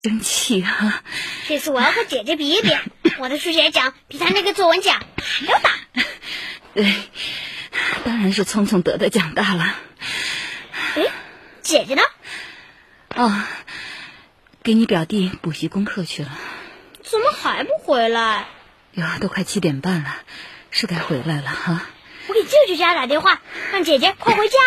生气啊！ 这次我要和姐姐比一比，我的数学奖比她那个作文奖还要大。 对，当然是聪聪得的奖大了。 哎，姐姐呢？ 哦，给你表弟补习功课去了。 怎么还不回来？ 哟，都快7点半了，是该回来了哈。 我给舅舅家打电话，让姐姐快回家。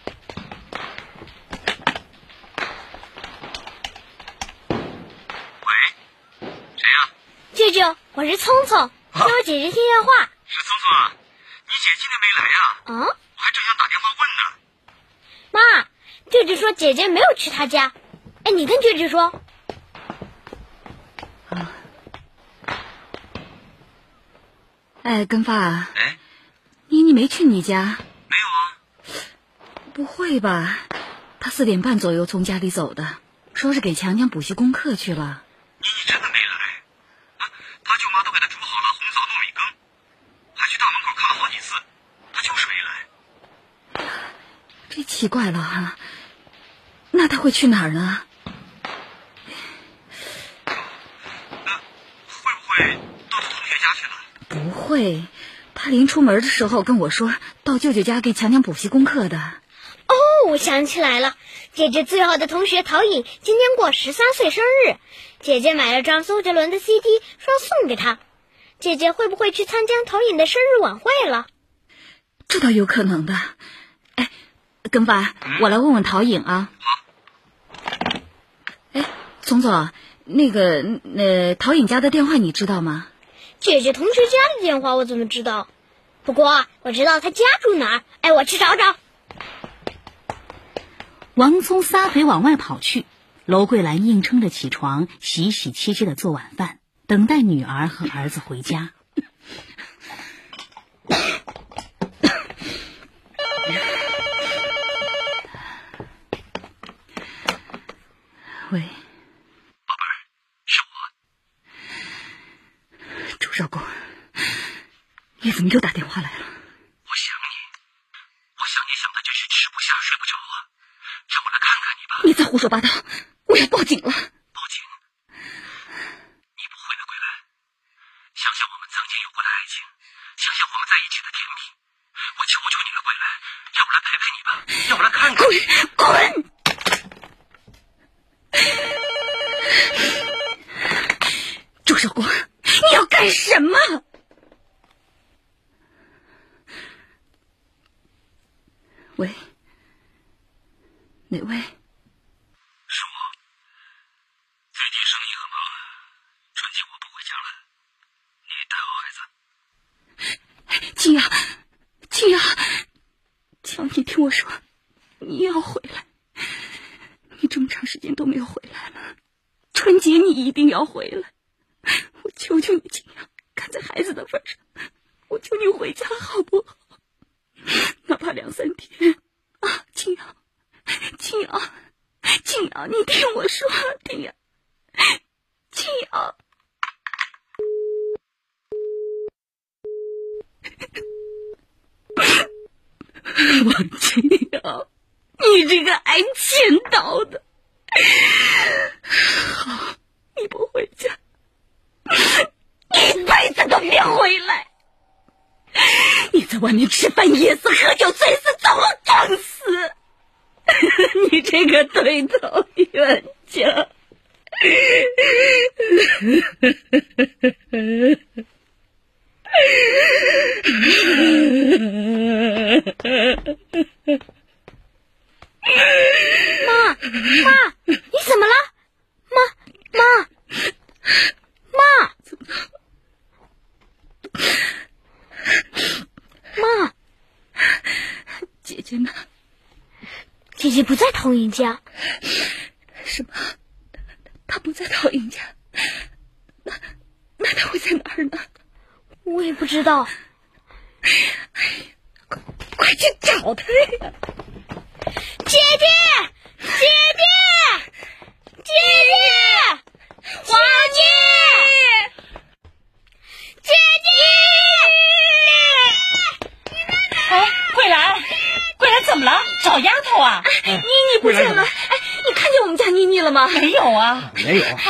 喂，谁呀？ 舅舅，我是聪聪，给我姐姐听电话。 是聪聪啊，你姐今天没来呀？ 啊？ 我还正想打电话问呢。 妈，舅舅说姐姐没有去他家。哎，你跟舅舅说。 哎，根发啊， 哎， 妮妮没去你家？ 没有啊。 不会吧？她4点半左右从家里走的，说是给强强补习功课去了。 妮妮真的没来啊？她舅妈都给她煮好了红枣糯米羹，还去大门口看了好几次，她就是没来。 这奇怪了哈，那她会去哪儿呢？ 会不会到她同学家去了？ 不会，她临出门的时候跟我说到舅舅家给强强补习功课的。 哦，我想起来了，姐姐最好的同学陶颖今天过13岁生日，姐姐买了张周杰伦的 CD， 说送给她。姐姐会不会去参加陶颖的生日晚会了？ 这倒有可能的。哎，根发，我来问问陶颖啊。 好。 哎，聪聪，那个陶颖家的电话你知道吗？ 姐姐同学家的电话我怎么知道？不过我知道她家住哪儿。哎，我去找找。 王聪撒腿往外跑去，娄桂兰硬撑着起床，洗洗切切地做晚饭，等待女儿和儿子回家。 喂， 宝贝儿，是我。 周少公，你怎么又打电话来了？ 我想你想的真是吃不下睡不着啊，让我来看看你吧。 你再胡说八道，我要报警了。 报警？你不会的，桂兰。想想我们曾经有过的爱情，想想我们在一起的甜蜜，我求求你了，桂兰，让我来陪陪你吧，让我来看看你。 滚！周少公，你要干什么？喂，哪位？ 是我。最近生意很忙，春节我不回家了，你带好孩子。 静雅，静雅，瞧你听我说，你要回来。你这么长时间都没有回来了，春节你一定要回来。我求求你，静雅，看在孩子的份上，我求你回家好不好？哪怕2、3天啊，静雅，静雅，静雅，你听我说，静雅，静雅。王静雅，你这个爱钱刀的，好，你不回家，一辈子都别回来。你在外面吃饭噎死，喝酒醉死，走了撞死，你这个对头冤家。 妈，你怎么了？妈， 姐姐呢？ 姐姐不在陶颖家。 什么？她不在陶颖家？那她会在哪儿呢？ 我也不知道。 快去找她呀！ 姐姐，花姐，姐姐， 哎，桂兰，怎么了？找丫头啊？ 妮妮不见了！哎，你看见我们家妮妮了吗？ 没有有啊？ 也有。